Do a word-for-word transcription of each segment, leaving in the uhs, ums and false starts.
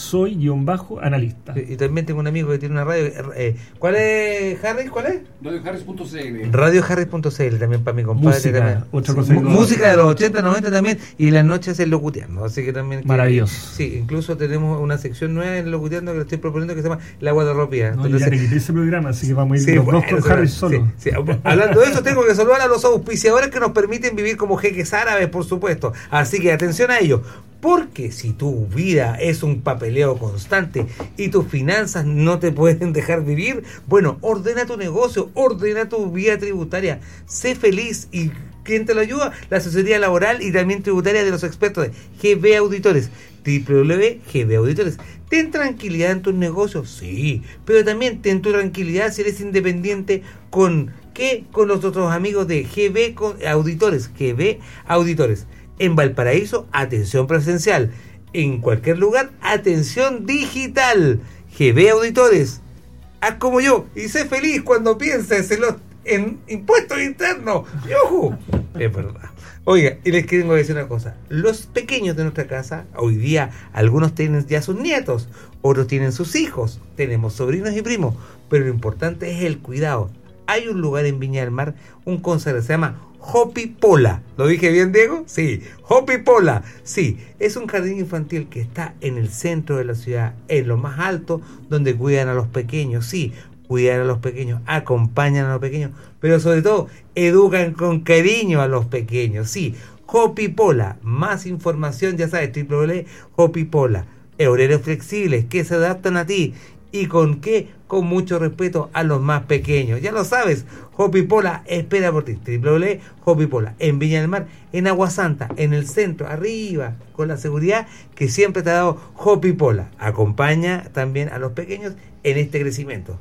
soy-analista. Y, y también tengo un amigo que tiene una radio. Eh, ¿Cuál es, Harris? ¿Cuál es? radio harris punto c l. radio harris punto c l también para mi compadre. Música, también. otra Sí, cosa m- que- música de los ochenta, noventa también. Y las noches el locuteando. Así que también. que- Maravilloso. Sí, incluso tenemos una sección nueva en locuteando que le estoy proponiendo que se llama El agua de ropía. No, ya te quité ese programa, así que vamos a ir Sí, los bueno, dos con eso- Harry sí, solo. sí. Hablando de eso, tengo que saludar a los auspiciadores que nos permiten vivir como jeques árabes, por supuesto. Así que atención a ello. Porque si tu vida es un papeleo constante y tus finanzas no te pueden dejar vivir, bueno, ordena tu negocio, ordena tu vida tributaria, sé feliz. ¿Y quién te lo ayuda? La asesoría laboral y también tributaria de los expertos de G B Auditores, doble u doble u doble u punto g b auditores. ¿Ten tranquilidad en tus negocios? Sí, pero también ten tu tranquilidad si eres independiente con ¿qué? Con los otros amigos de G B Auditores, G B Auditores. En Valparaíso, atención presencial. En cualquier lugar, atención digital. G B Auditores. Haz como yo y sé feliz cuando pienses en, los, en impuestos internos. Y ojo, es verdad. Oiga, y les quiero decir una cosa. Los pequeños de nuestra casa, hoy día, algunos tienen ya sus nietos, otros tienen sus hijos, tenemos sobrinos y primos, pero lo importante es el cuidado. Hay un lugar en Viña del Mar, un consagrado, se llama Hopi Pola. ¿Lo dije bien, Diego? Sí, Hopi Pola. Sí, es un jardín infantil que está en el centro de la ciudad, en lo más alto, donde cuidan a los pequeños. Sí, cuidan a los pequeños, acompañan a los pequeños, pero sobre todo, educan con cariño a los pequeños. Sí, Hopi Pola. Más información, ya sabes, doble u doble u doble u punto hopi pola. Horarios flexibles que se adaptan a ti. ¿Y con qué? Con mucho respeto a los más pequeños. Ya lo sabes, Hopi Pola espera por ti. doble u doble u doble u punto hopi pola. En Viña del Mar, en Agua Santa, en el centro, arriba, con la seguridad que siempre te ha dado Hopi Pola. Acompaña también a los pequeños en este crecimiento.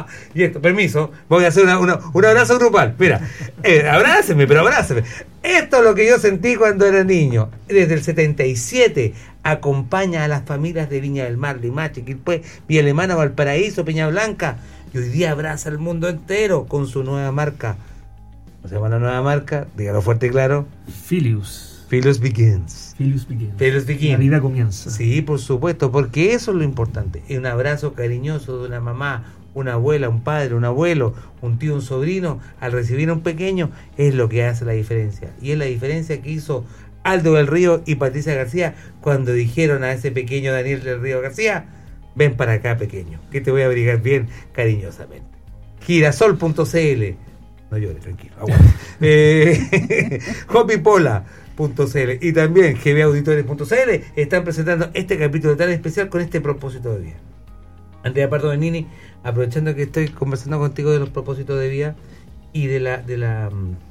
Y esto, permiso, voy a hacer una, una, un abrazo grupal. Mira, eh, abráceme, pero abráceme. Esto es lo que yo sentí cuando era niño. Desde el setenta y siete acompaña a las familias de Viña del Mar, Limache, Quilpué, Villa Alemana, Valparaíso, Peña Blanca, y hoy día abraza al mundo entero con su nueva marca. ¿Cómo se llama la nueva marca? Dígalo fuerte y claro. Philius. Philius Begins. Philius Begins. Philius Begins. La vida comienza. Sí, por supuesto, porque eso es lo importante. Un abrazo cariñoso de una mamá, una abuela, un padre, un abuelo, un tío, un sobrino, al recibir a un pequeño, es lo que hace la diferencia. Y es la diferencia que hizo Aldo del Río y Patricia García cuando dijeron a ese pequeño Daniel del Río García: ven para acá, pequeño, que te voy a abrigar bien cariñosamente. Girasol punto c l. No llores, tranquilo, aguanta. eh, hopi pola punto c l y también g b auditores punto c l están presentando este capítulo tan especial con este propósito de vida. Andrea Pardo Benini, aprovechando que estoy conversando contigo de los propósitos de vida y de la de la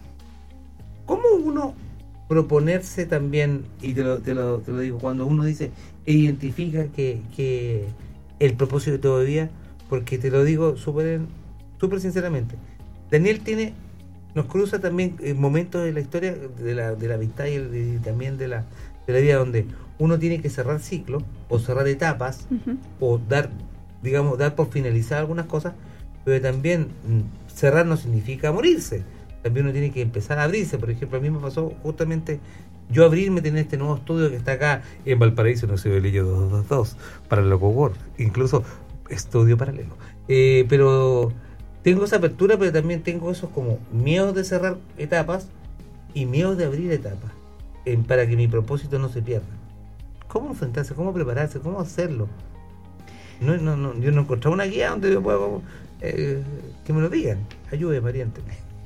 cómo uno proponerse también, y te lo, te lo, te lo digo, cuando uno dice e identifica que, que el propósito de vida, porque te lo digo súper súper sinceramente, Daniel tiene, nos cruza también momentos de la historia de la, de la amistad y, el, y también de la, de la vida donde uno tiene que cerrar ciclos o cerrar etapas, uh-huh, o dar, digamos, dar por finalizar algunas cosas, pero también cerrar no significa morirse. También uno tiene que empezar a abrirse. Por ejemplo, a mí me pasó justamente yo abrirme, tener este nuevo estudio que está acá en Valparaíso, en el Ciudadillo doscientos veintidós, para el LocoWorld, incluso estudio paralelo. Eh, pero tengo esa apertura, pero también tengo esos como miedos de cerrar etapas y miedos de abrir etapas, eh, para que mi propósito no se pierda. ¿Cómo enfrentarse? ¿Cómo prepararse? ¿Cómo hacerlo? No, no, no, yo no encontré una guía donde yo pueda eh, que me lo digan. Ayude, Mariante.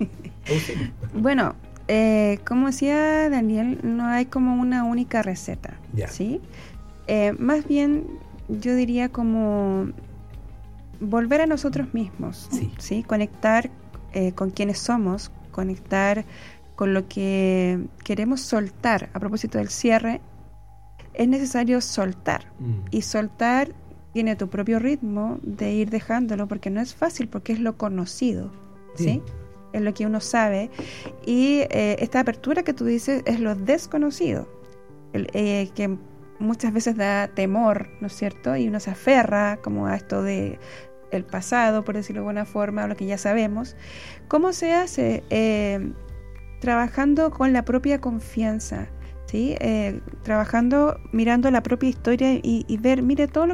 Bueno, eh, como decía Daniel, no hay como una única receta, ya. ¿sí? Eh, más bien, yo diría como volver a nosotros mismos, sí, ¿sí? Conectar eh, con quienes somos, conectar con lo que queremos soltar. A propósito del cierre, es necesario soltar, mm. y soltar tiene tu propio ritmo de ir dejándolo, porque no es fácil, porque es lo conocido, ¿sí? ¿sí? Es lo que uno sabe, y eh, esta apertura que tú dices es lo desconocido, el, eh, que muchas veces da temor, ¿no es cierto? Y uno se aferra como a esto de el pasado, por decirlo de alguna forma, a lo que ya sabemos. ¿Cómo se hace? Eh, trabajando con la propia confianza, ¿sí? Eh, trabajando, mirando la propia historia y, y ver, mire todo lo